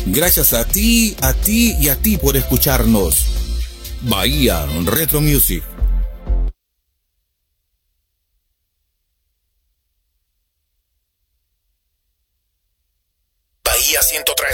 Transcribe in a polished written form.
Gracias a ti y a ti por escucharnos. Bahía Retro Music. Bahía 103.